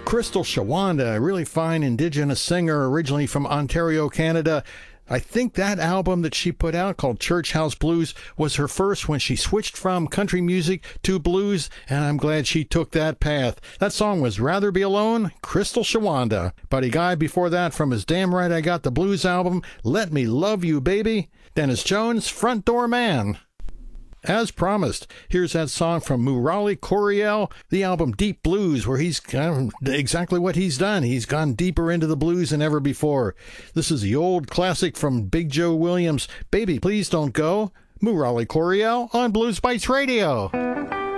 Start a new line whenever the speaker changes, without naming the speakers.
Crystal Shawanda, a really fine Indigenous singer originally from Ontario, Canada. I think that album that she put out called Church House Blues was her first when she switched from country music to blues, and I'm glad she took that path. That song was Rather Be Alone, Crystal Shawanda. Buddy Guy before that from his Damn Right I Got the Blues album, Let Me Love You Baby. Dennis Jones, Front Door Man. As promised, here's that song from Murali Coryell, the album Deep Blues, where he's exactly what he's done. He's gone deeper into the blues than ever before. This is the old classic from Big Joe Williams, Baby Please Don't Go, Murali Coryell on Blues Bites Radio.